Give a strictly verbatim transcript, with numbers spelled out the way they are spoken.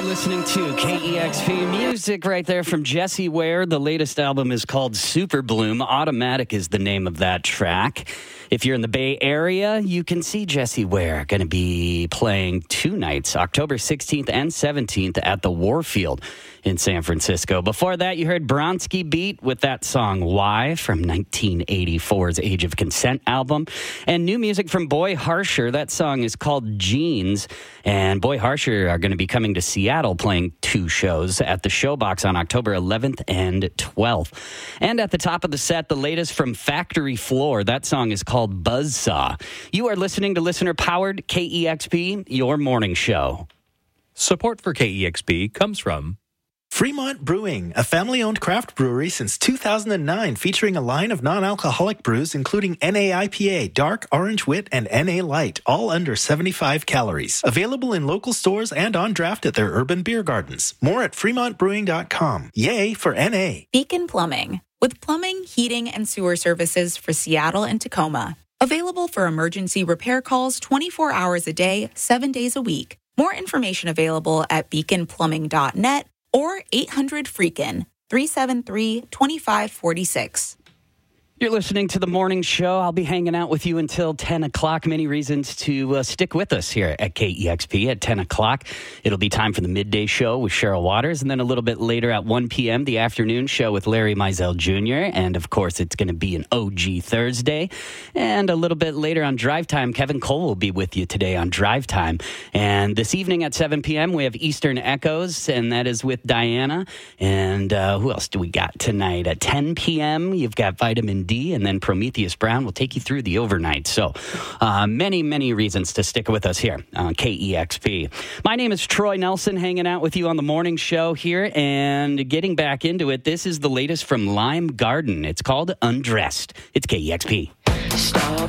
Listening to K E X P music right there from Jessie Ware. The latest album is called Super Bloom. Automatic is the name of that track. If you're in the Bay Area, you can see Jessie Ware going to be playing two nights, October sixteenth and seventeenth at the Warfield in San Francisco. Before that, you heard Bronski Beat with that song Why from nineteen eighty-four's Age of Consent album. And new music from Boy Harsher. That song is called Jeans. And Boy Harsher are going to be coming to Seattle playing two shows at the Showbox on October eleventh and twelfth. And at the top of the set, the latest from Factory Floor. That song is called Buzzsaw. You are listening to listener-powered K E X P, your morning show. Support for K E X P comes from Fremont Brewing, a family-owned craft brewery since two thousand nine, featuring a line of non-alcoholic brews including N A I P A, Dark, Orange Wit, and N A Light, all under seventy-five calories. Available in local stores and on draft at their urban beer gardens. More at fremont brewing dot com. Yay for N A. Beacon Plumbing, with plumbing, heating, and sewer services for Seattle and Tacoma. Available for emergency repair calls twenty-four hours a day, seven days a week. More information available at beacon plumbing dot net or eight hundred freakin', three seven three, two five four six. You're listening to The Morning Show. I'll be hanging out with you until ten o'clock. Many reasons to uh, stick with us here at K E X P at ten o'clock. It'll be time for the midday show with Cheryl Waters. And then a little bit later at one p.m., the afternoon show with Larry Mizell Junior And, of course, it's going to be an O G Thursday. And a little bit later on Drive Time, Kevin Cole will be with you today on Drive Time. And this evening at seven p.m., we have Eastern Echoes, and that is with Diana. And uh, who else do we got tonight? At ten p.m., you've got Vitamin D. And then Prometheus Brown will take you through the overnight. So uh, many, many reasons to stick with us here on K E X P. My name is Troy Nelson, hanging out with you on the morning show here and getting back into it. This is the latest from Lime Garden. It's called Undressed. It's K E X P. Stop